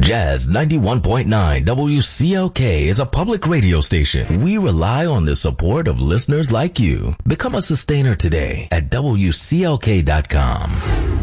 Jazz 91.9 WCLK is a public radio station. We rely on the support of listeners like you. Become a sustainer today at WCLK.com.